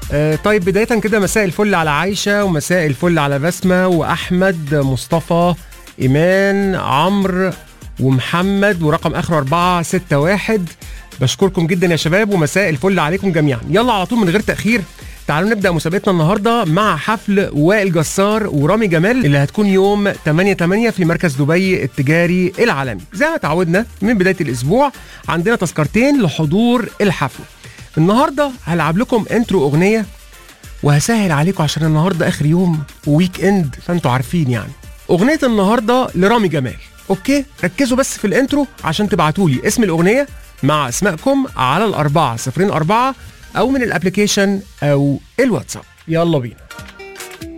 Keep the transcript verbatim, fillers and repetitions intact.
آه طيب بداية كده، مساء الفل على عايشة، ومساء الفل على بسمة وأحمد مصطفى إيمان عمرو ومحمد، ورقم آخره أربعة ستة واحد. بشكركم جدا يا شباب، ومساء الفل عليكم جميعا. يلا على طول من غير تأخير تعالوا نبدأ مسابقتنا النهاردة مع حفل وائل جسار ورامي جمال اللي هتكون يوم تمانية تمانية في مركز دبي التجاري العالمي. زي ما تعودنا من بداية الأسبوع عندنا تذكرتين لحضور الحفل. النهاردة هلعب لكم انترو أغنية، وهسهل عليكم عشان النهاردة آخر يوم وويك اند، فانتوا عارفين يعني. أغنية النهاردة لرامي جمال، أوكي؟ ركزوا بس في الانترو عشان تبعتولي اسم الأغنية مع اسمائكم على الأربعة صفرين أربعة أو من الابليكيشن أو الواتساب. يلا بينا.